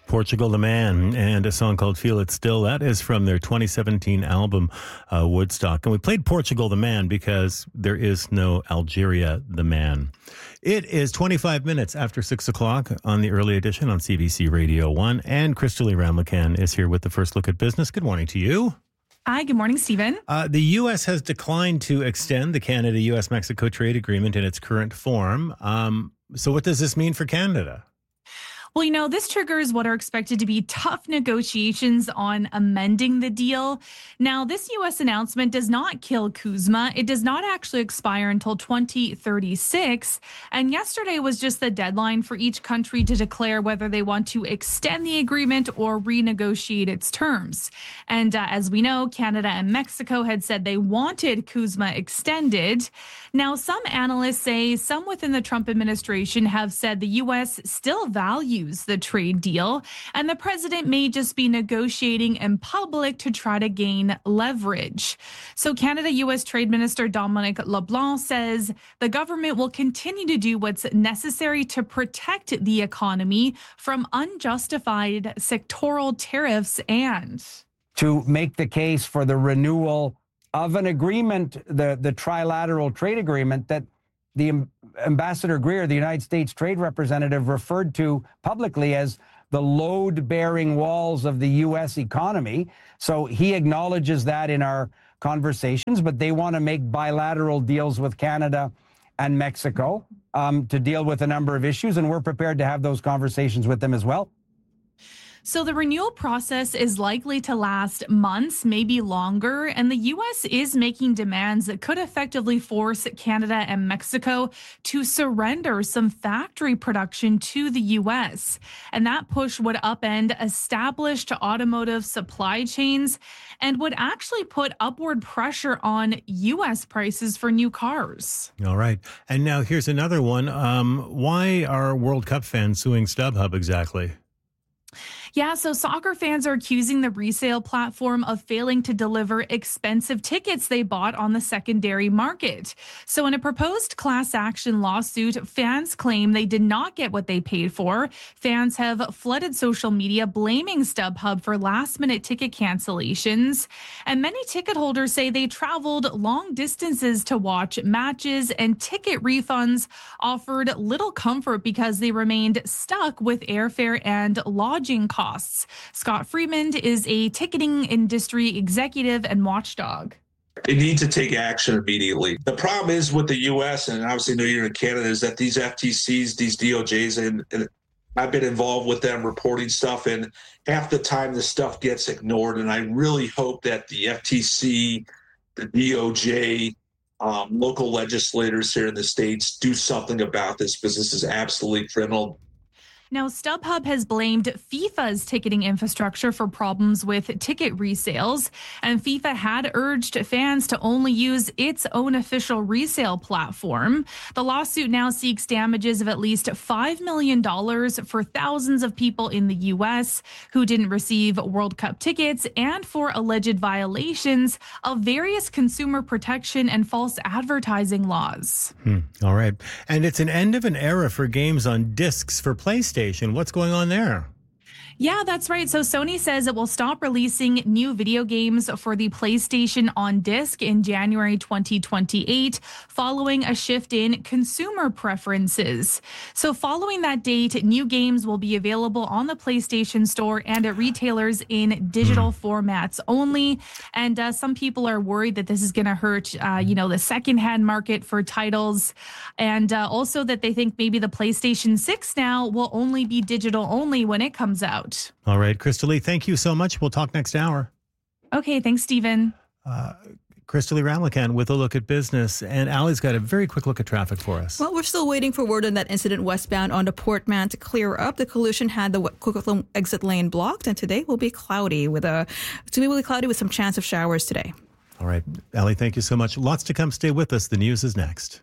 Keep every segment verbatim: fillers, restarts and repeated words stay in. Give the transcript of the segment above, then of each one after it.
Portugal the Man and a song called Feel It Still. That is from their twenty seventeen album, uh, Woodstock. And we played Portugal the Man because there is no Algeria the Man. It is twenty-five minutes after six o'clock on the early edition on C B C Radio one. And Crystalie Ramlakan is here with the First Look at Business. Good morning to you. Hi, good morning, Stephen. Uh, the U S has declined to extend the Canada-U S Mexico trade agreement in its current form. Um, so what does this mean for Canada? Well, you know, this triggers what are expected to be tough negotiations on amending the deal. Now, this U S announcement does not kill CUSMA. It does not actually expire until twenty thirty-six. And yesterday was just the deadline for each country to declare whether they want to extend the agreement or renegotiate its terms. And uh, as we know, Canada and Mexico had said they wanted CUSMA extended. Now, some analysts say some within the Trump administration have said the U S still values the trade deal, and the president may just be negotiating in public to try to gain leverage. So Canada-U S Trade Minister Dominic LeBlanc says the government will continue to do what's necessary to protect the economy from unjustified sectoral tariffs and to make the case for the renewal of an agreement, the, the trilateral trade agreement that the Ambassador Greer, the United States Trade Representative, referred to publicly as the load-bearing walls of the U S economy. So he acknowledges that in our conversations, but they want to make bilateral deals with Canada and Mexico um, to deal with a number of issues, and we're prepared to have those conversations with them as well. So the renewal process is likely to last months, maybe longer, and the U S is making demands that could effectively force Canada and Mexico to surrender some factory production to the U S. And that push would upend established automotive supply chains and would actually put upward pressure on U S prices for new cars. All right. And now here's another one. Um, why are World Cup fans suing StubHub exactly? Yeah, so soccer fans are accusing the resale platform of failing to deliver expensive tickets they bought on the secondary market. So in a proposed class action lawsuit, fans claim they did not get what they paid for. Fans have flooded social media blaming StubHub for last-minute ticket cancellations. And many ticket holders say they traveled long distances to watch matches, and ticket refunds offered little comfort because they remained stuck with airfare and lodging costs. Costs. Scott Freeman is a ticketing industry executive and watchdog. They need to take action immediately. The problem is with the U S and obviously New Year in Canada is that these F T Cs, these D O Js, and, and I've been involved with them reporting stuff, and half the time the stuff gets ignored. And I really hope that the F T C, the D O J, um, local legislators here in the States do something about this, because this is absolutely criminal. Now, StubHub has blamed FIFA's ticketing infrastructure for problems with ticket resales, and FIFA had urged fans to only use its own official resale platform. The lawsuit now seeks damages of at least five million dollars for thousands of people in the U S who didn't receive World Cup tickets, and for alleged violations of various consumer protection and false advertising laws. Hmm. All right. And it's an end of an era for games on discs for PlayStation. What's going on there? Yeah, that's right. So Sony says it will stop releasing new video games for the PlayStation on disc in January twenty twenty-eight, following a shift in consumer preferences. So following that date, new games will be available on the PlayStation Store and at retailers in digital mm. formats only. And uh, some people are worried that this is going to hurt, uh, you know, the secondhand market for titles. And uh, also that they think maybe the PlayStation six now will only be digital only when it comes out. All right, Crystalie, thank you so much. We'll talk next hour. Okay, thanks, Stephen. Uh, Crystalie Ramlakan with a look at business. And Allie's got a very quick look at traffic for us. Well, we're still waiting for word on that incident westbound on the Portman to clear up. The collision had the Coquitlam exit lane blocked, and today will be cloudy with a to be really cloudy with some chance of showers today. All right, Allie, thank you so much. Lots to come. Stay with us. The news is next.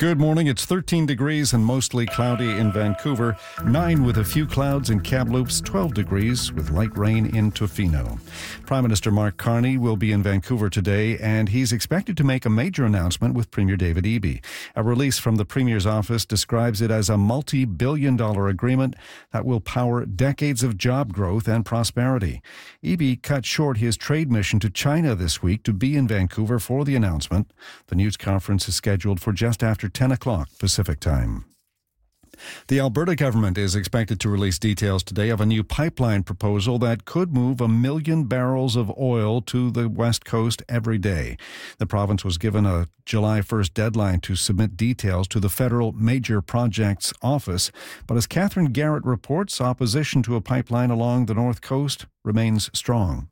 Good morning. It's thirteen degrees and mostly cloudy in Vancouver, nine with a few clouds in Kamloops, twelve degrees with light rain in Tofino. Prime Minister Mark Carney will be in Vancouver today, and he's expected to make a major announcement with Premier David Eby. A release from the Premier's office describes it as a multi-billion dollar agreement that will power decades of job growth and prosperity. Eby cut short his trade mission to China this week to be in Vancouver for the announcement. The news conference is scheduled for just after ten o'clock Pacific time. The Alberta government is expected to release details today of a new pipeline proposal that could move a million barrels of oil to the West Coast every day. The province was given a July first deadline to submit details to the Federal Major Projects Office, but as Catherine Garrett reports, opposition to a pipeline along the North Coast remains strong.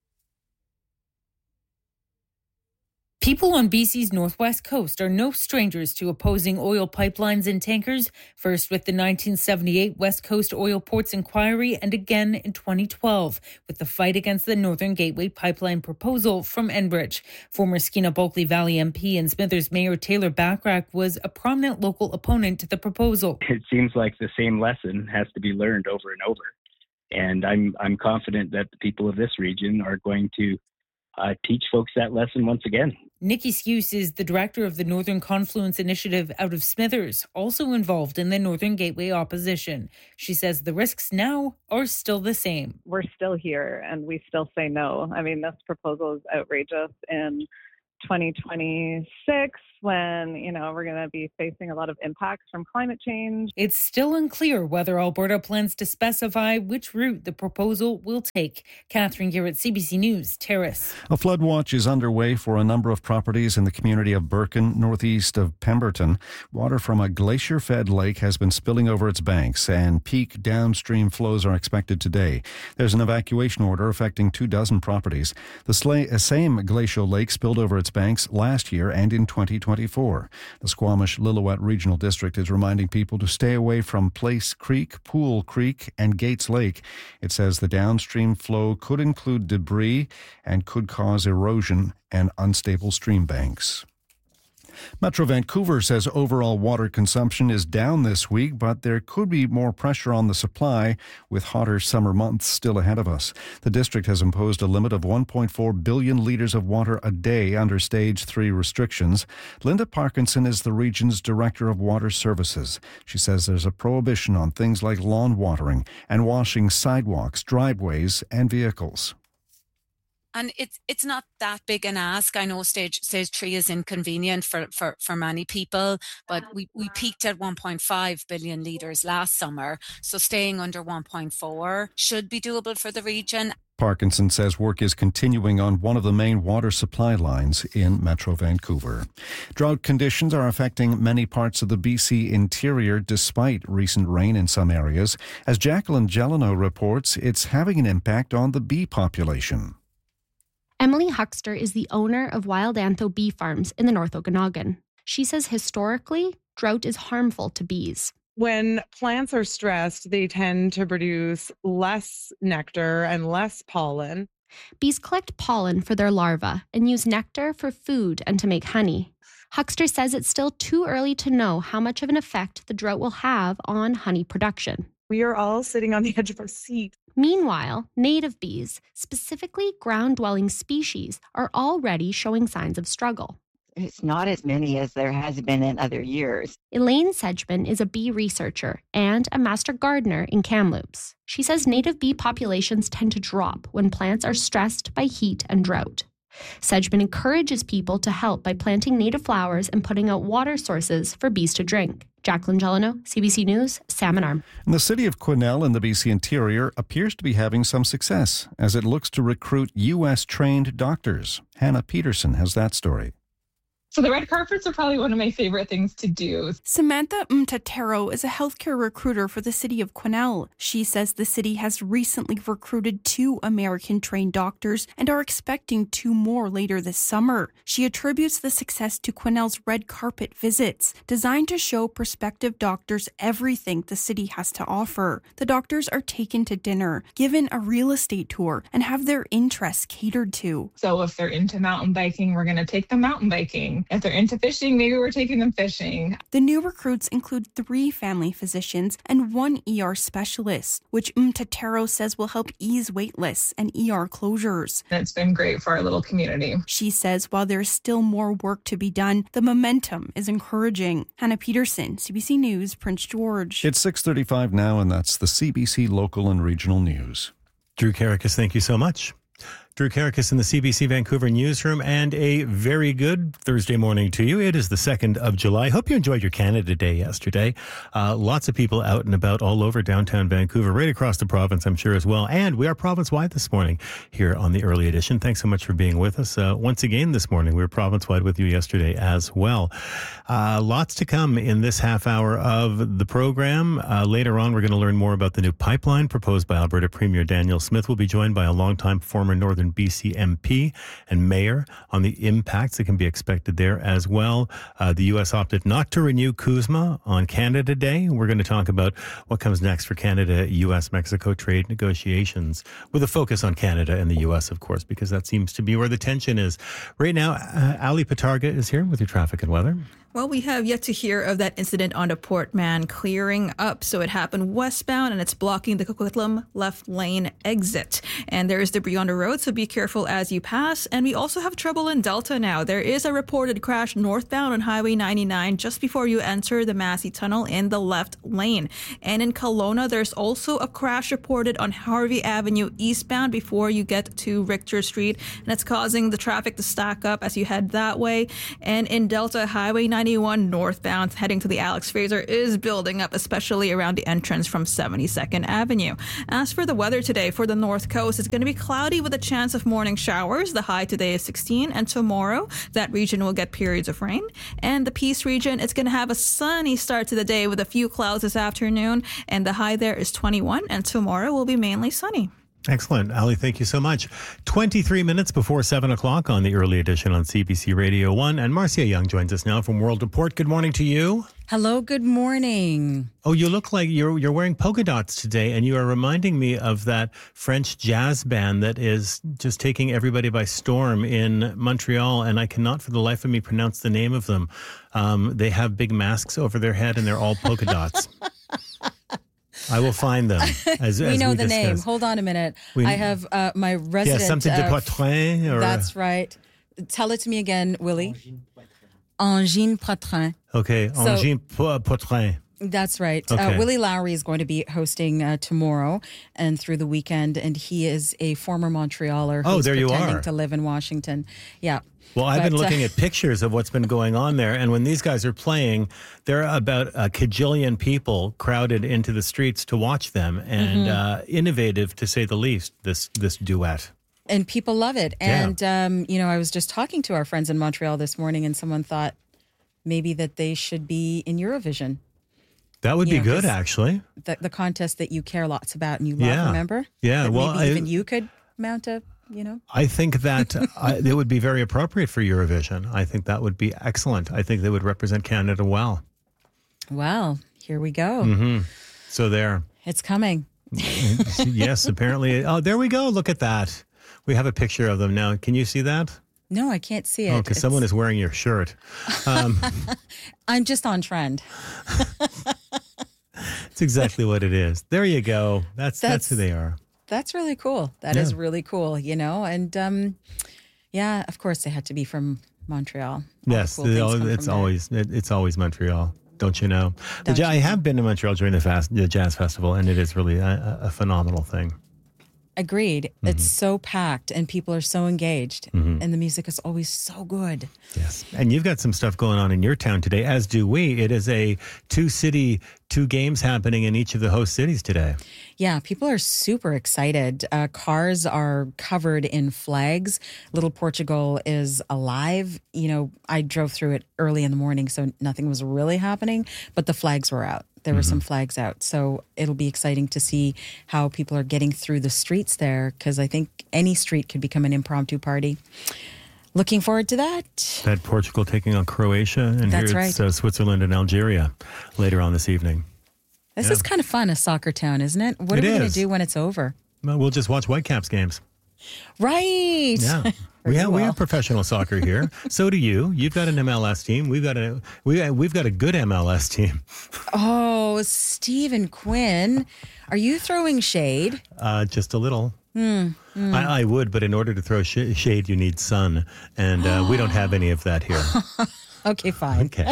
People on B C's northwest coast are no strangers to opposing oil pipelines and tankers, first with the nineteen seventy-eight West Coast Oil Ports Inquiry and again in twenty twelve with the fight against the Northern Gateway pipeline proposal from Enbridge. Former Skeena Bulkley Valley M P and Smithers Mayor Taylor Bachrach was a prominent local opponent to the proposal. It seems like the same lesson has to be learned over and over. And I'm I'm confident that the people of this region are going to uh, teach folks that lesson once again. Nikki Skuse is the director of the Northern Confluence Initiative out of Smithers, also involved in the Northern Gateway opposition. She says the risks now are still the same. We're still here and we still say no. I mean, this proposal is outrageous in twenty twenty-six when, you know, we're going to be facing a lot of impacts from climate change. It's still unclear whether Alberta plans to specify which route the proposal will take. Catherine Garrett, C B C News, Terrace. A flood watch is underway for a number of properties in the community of Birken, northeast of Pemberton. Water from a glacier-fed lake has been spilling over its banks, and peak downstream flows are expected today. There's an evacuation order affecting two dozen properties. The same glacial lake spilled over its banks last year and in twenty twenty-four. The Squamish-Lillooet Regional District is reminding people to stay away from Place Creek, Pool Creek, and Gates Lake. It says the downstream flow could include debris and could cause erosion and unstable stream banks. Metro Vancouver says overall water consumption is down this week, but there could be more pressure on the supply with hotter summer months still ahead of us. The district has imposed a limit of one point four billion litres of water a day under Stage three restrictions. Linda Parkinson is the region's Director of Water Services. She says there's a prohibition on things like lawn watering and washing sidewalks, driveways, and vehicles. And it's it's not that big an ask. I know stage stage three is inconvenient for, for, for many people, but we, we peaked at one point five billion litres last summer. So staying under one point four should be doable for the region. Parkinson says work is continuing on one of the main water supply lines in Metro Vancouver. Drought conditions are affecting many parts of the B C interior despite recent rain in some areas. As Jacqueline Gelano reports, it's having an impact on the bee population. Emily Huckster is the owner of Wild Antho Bee Farms in the North Okanagan. She says historically, drought is harmful to bees. When plants are stressed, they tend to produce less nectar and less pollen. Bees collect pollen for their larvae and use nectar for food and to make honey. Huckster says it's still too early to know how much of an effect the drought will have on honey production. We are all sitting on the edge of our seat. Meanwhile, native bees, specifically ground-dwelling species, are already showing signs of struggle. It's not as many as there has been in other years. Elaine Sedgman is a bee researcher and a master gardener in Kamloops. She says native bee populations tend to drop when plants are stressed by heat and drought. Sedgman encourages people to help by planting native flowers and putting out water sources for bees to drink. Jacqueline Gelano, C B C News, Salmon Arm. And the city of Quesnel in the B C interior appears to be having some success as it looks to recruit U S-trained doctors. Hannah Peterson has that story. So the red carpets are probably one of my favorite things to do. Samantha Mtatero is a healthcare recruiter for the city of Quesnel. She says the city has recently recruited two American-trained doctors and are expecting two more later this summer. She attributes the success to Quesnel's red carpet visits, designed to show prospective doctors everything the city has to offer. The doctors are taken to dinner, given a real estate tour, and have their interests catered to. So if they're into mountain biking, we're going to take them mountain biking. If they're into fishing, maybe we're taking them fishing. The new recruits include three family physicians and one E R specialist, which Mtatero says will help ease wait lists and E R closures. It's been great for our little community. She says while there's still more work to be done, the momentum is encouraging. Hannah Peterson, C B C News, Prince George. It's six thirty-five now, and that's the C B C local and regional news. Drew Carrickas, thank you so much. Drew Carrickas in the C B C Vancouver newsroom, and a very good Thursday morning to you. It is the second of July. Hope you enjoyed your Canada Day yesterday. Uh, lots of people out and about all over downtown Vancouver, right across the province, I'm sure, as well. And we are province-wide this morning here on the early edition. Thanks so much for being with us. Uh, once again this morning, we were province-wide with you yesterday as well. Uh, lots to come in this half hour of the program. Uh, later on, we're going to learn more about the new pipeline proposed by Alberta Premier Danielle Smith. We'll be joined by a longtime former Northern B C M P and mayor on the impacts that can be expected there as well. Uh, the U S opted not to renew CUSMA on Canada Day. We're going to talk about what comes next for Canada, U S, Mexico trade negotiations with a focus on Canada and the U S, of course, because that seems to be where the tension is. Right now, uh, Ali Patarga is here with your traffic and weather. Well, we have yet to hear of that incident on the Port Mann clearing up. So it happened westbound and it's blocking the Coquitlam left lane exit. And there is debris on the road, so be careful as you pass. And we also have trouble in Delta now. There is a reported crash northbound on Highway ninety-nine just before you enter the Massey Tunnel in the left lane. And in Kelowna, there's also a crash reported on Harvey Avenue eastbound before you get to Richter Street. And it's causing the traffic to stack up as you head that way. And in Delta, Highway ninety-one northbound heading to the Alex Fraser is building up, especially around the entrance from seventy-second Avenue. As for the weather today for the North Coast, it's going to be cloudy with a chance of morning showers. The high today is sixteen, and tomorrow that region will get periods of rain. And the Peace region, it's going to have a sunny start to the day with a few clouds this afternoon, and the high there is twenty-one, and tomorrow will be mainly sunny. Excellent. Ali, thank you so much. twenty-three minutes before seven o'clock on the early edition on C B C Radio one. And Marcia Young joins us now from World Report. Good morning to you. Hello, good morning. Oh, you look like you're you're wearing polka dots today, and you are reminding me of that French jazz band that is just taking everybody by storm in Montreal, and I cannot for the life of me pronounce the name of them. Um, they have big masks over their head, and they're all polka dots. I will find them. As, we as know we the discuss. name. Hold on a minute. We, I have uh, my resident. Yeah, something uh, de Poitrain. Or, that's right. Tell it to me again, Willie. Angine Poitrain. Okay, So- Angine Poitrain. That's right. Okay. Uh, Willie Lowry is going to be hosting uh, tomorrow and through the weekend, and he is a former Montrealer who's Oh, there you pretending are. to live in Washington. Yeah. Well, I've But, been looking uh, at pictures of what's been going on there, and when these guys are playing, there are about a cajillion people crowded into the streets to watch them, and Mhm. uh, innovative to say the least. This this duet. And people love it. Yeah. And, um, you know, I was just talking to our friends in Montreal this morning, and someone thought maybe that they should be in Eurovision. That would You be know, good, 'cause actually. The, the contest that you care lots about and you love, Yeah. remember? Yeah, That well, maybe I- even you could mount a, you know? I think that uh, it would be very appropriate for Eurovision. I think that would be excellent. I think they would represent Canada well. Well, here we go. hmm So there. It's coming. Yes, apparently. Oh, there we go. Look at that. We have a picture of them now. Can you see that? No, I can't see it. Oh, because someone is wearing your shirt. Um, I'm just on trend. It's exactly what it is. There you go. That's that's, That's- who they are. That's really cool. That is Yeah. really cool, you know? And um, yeah, of course they had to be from Montreal. All the Yes, cool they things al- come it's from there. always it, it's always Montreal. Don't you know? The Don't ja- you I have been to Montreal during the, fast, the jazz festival, and it is really a, a phenomenal thing. Agreed. Mm-hmm. It's so packed and people are so engaged Mhm. and the music is always so good. Yes, and you've got some stuff going on in your town today, as do we. It is a two city, two games happening in each of the host cities today. Yeah, people are super excited. Uh, cars are covered in flags. Little Portugal is alive. You know, I drove through it early in the morning, so nothing was really happening, but the flags were out. There were some flags out. So it'll be exciting to see how people are getting through the streets there, because I think any street could become an impromptu party. Looking forward to that. That Portugal taking on Croatia, and That's here it's right. uh, Switzerland and Algeria later on this evening. This Yeah. is kind of fun, a soccer town, isn't it? What It are we going is. to do when it's over? Well, we'll just watch Whitecaps games. Right. Yeah. Yeah, You we will. have professional soccer here. So do you. You've got an M L S team. We've got a we we've got a good M L S team. Oh, Stephen Quinn, are you throwing shade? Uh, just a little. Hmm. hmm. I, I would, but in order to throw sh- shade, you need sun, and uh, we don't have any of that here. Okay, fine. Okay.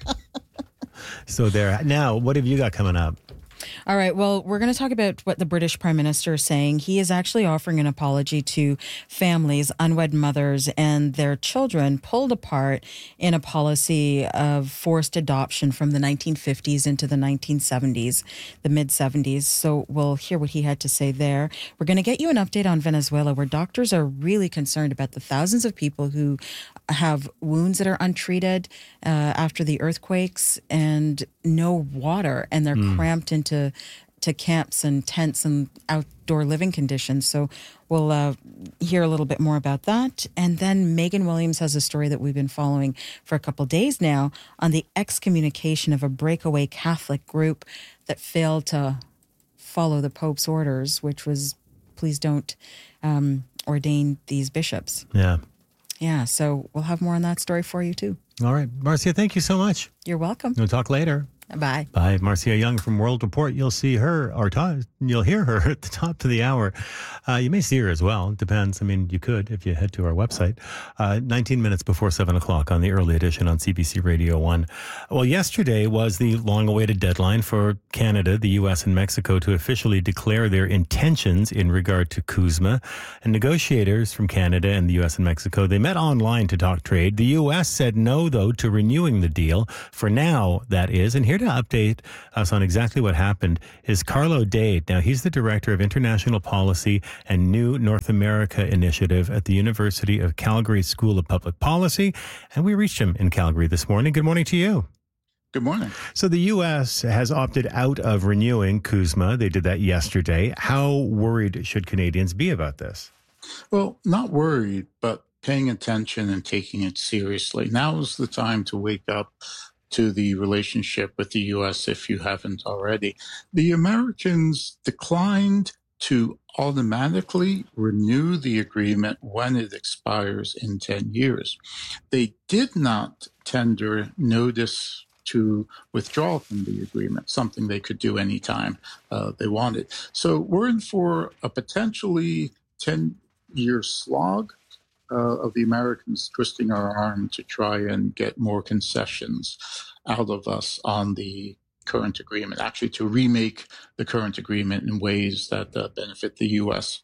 So there. Now, what have you got coming up? All right. Well, we're going to talk about what the British Prime Minister is saying. He is actually offering an apology to families, unwed mothers, and their children pulled apart in a policy of forced adoption from the nineteen fifties into the nineteen seventies, the mid seventies. So we'll hear what he had to say there. We're going to get you an update on Venezuela, where doctors are really concerned about the thousands of people who have wounds that are untreated uh, after the earthquakes and no water, and they're mm. cramped into to camps and tents and outdoor living conditions. So we'll uh, hear a little bit more about that. And then Megan Williams has a story that we've been following for a couple of days now on the excommunication of a breakaway Catholic group that failed to follow the Pope's orders, which was, please don't um, ordain these bishops. Yeah. Yeah, so we'll have more on that story for you too. All right. Marcia, thank you so much. You're welcome. We'll talk later. Bye. Bye. Marcia Young from World Report. You'll see her, or ta- you'll hear her at the top of the hour. Uh, you may see her as well. It depends. I mean, you could if you head to our website. Uh, nineteen minutes before seven o'clock on the early edition on C B C Radio one. Well, yesterday was the long-awaited deadline for Canada, the U S, and Mexico to officially declare their intentions in regard to CUSMA. And negotiators from Canada and the U S and Mexico, they met online to talk trade. The U S said no, though, to renewing the deal. For now, that is. And here to update us on exactly what happened is Carlo Dade. Now, he's the Director of International Policy and New North America Initiative at the University of Calgary School of Public Policy. And we reached him in Calgary this morning. Good morning to you. Good morning. So the U S has opted out of renewing CUSMA. They did that yesterday. How worried should Canadians be about this? Well, not worried, but paying attention and taking it seriously. Now is the time to wake up to the relationship with the U S if you haven't already. The Americans declined to automatically renew the agreement when it expires in ten years. They did not tender notice to withdraw from the agreement, something they could do anytime uh, they wanted. So we're in for a potentially ten-year slog Uh, of the Americans twisting our arm to try and get more concessions out of us on the current agreement, actually to remake the current agreement in ways that uh, benefit the U S.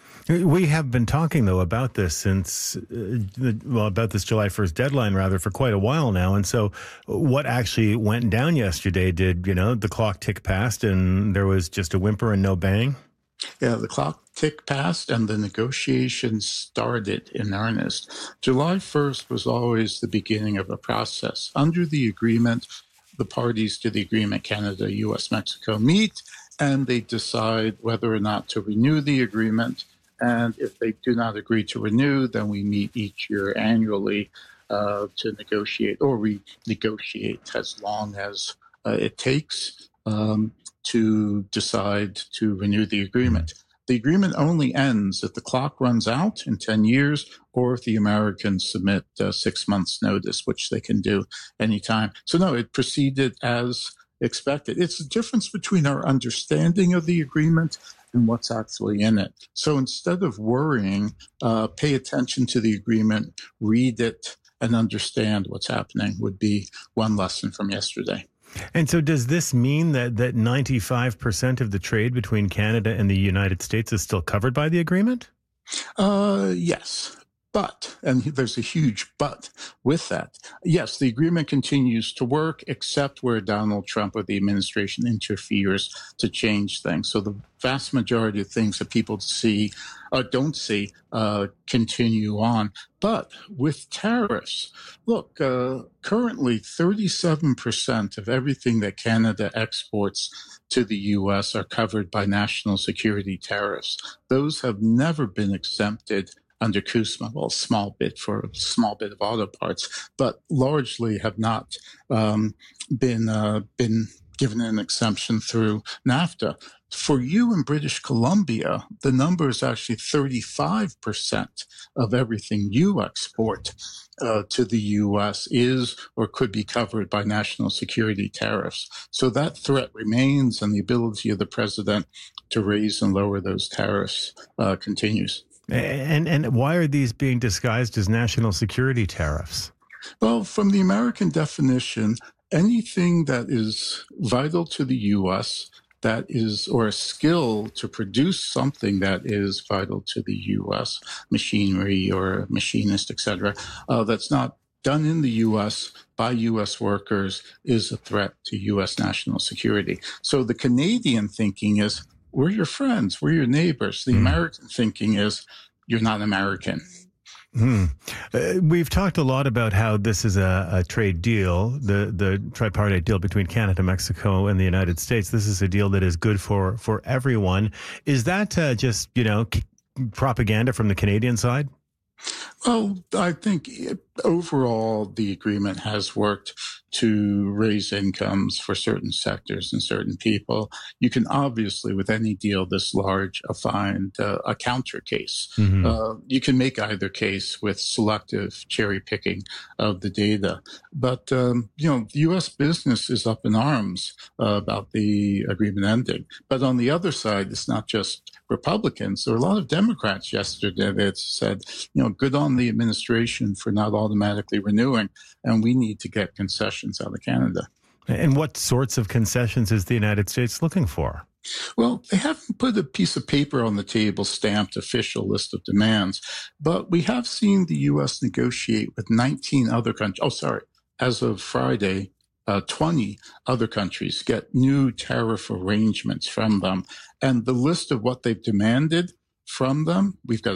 We have been talking, though, about this since, uh, the, well, about this July first deadline, rather, for quite a while now. And so what actually went down yesterday, did, you know, the clock tick past and there was just a whimper and no bang? Yeah, the clock ticked past and the negotiations started in earnest. July first was always the beginning of a process. Under the agreement, the parties to the agreement, Canada, U S, Mexico, meet and they decide whether or not to renew the agreement. And if they do not agree to renew, then we meet each year annually uh, to negotiate or renegotiate as long as uh, it takes. Um, to decide to renew the agreement. The agreement only ends if the clock runs out in ten years or if the Americans submit uh, six months notice, which they can do anytime. So no, it proceeded as expected. It's the difference between our understanding of the agreement and what's actually in it. So instead of worrying, uh, pay attention to the agreement, read it, and understand what's happening would be one lesson from yesterday. And so does this mean that, that ninety-five percent of the trade between Canada and the United States is still covered by the agreement? Uh, yes. But, and there's a huge but with that. Yes, the agreement continues to work, except where Donald Trump or the administration interferes to change things. So the vast majority of things that people see, uh, don't see, uh, continue on. But with tariffs, look, uh, currently thirty-seven percent of everything that Canada exports to the U S are covered by national security tariffs. Those have never been exempted under CUSMA, well, a small bit for a small bit of auto parts, but largely have not um, been uh, been given an exemption through NAFTA. For you in British Columbia, the number is actually thirty-five percent of everything you export uh, to the U S is or could be covered by national security tariffs. So that threat remains, and the ability of the president to raise and lower those tariffs uh, continues. And and why are these being disguised as national security tariffs? Well, from the American definition, anything that is vital to the U S that is, or a skill to produce something that is vital to the U S, machinery or machinist, et cetera, uh, that's not done in the U S by U S workers is a threat to U S national security. So the Canadian thinking is, we're your friends, we're your neighbors. The mm. American thinking is, you're not American. Hmm. Uh, we've talked a lot about how this is a, a trade deal, the the tripartite deal between Canada, Mexico, and the United States. This is a deal that is good for, for everyone. Is that uh, just, you know, c- propaganda from the Canadian side? Well, I think overall the agreement has worked to raise incomes for certain sectors and certain people. You can obviously, with any deal this large, uh, find uh, a counter case. Mm-hmm. Uh, you can make either case with selective cherry picking of the data. But, um, you know, the U S business is up in arms uh, about the agreement ending. But on the other side, it's not just Republicans. There were a lot of Democrats yesterday that said, you know, good on the administration for not automatically renewing, and we need to get concessions out of Canada. And what sorts of concessions is the United States looking for? Well, they haven't put a piece of paper on the table, stamped official list of demands, but we have seen the U S negotiate with nineteen other countries. Oh, sorry. As of Friday, Uh, twenty other countries get new tariff arrangements from them. And the list of what they've demanded from them, we've got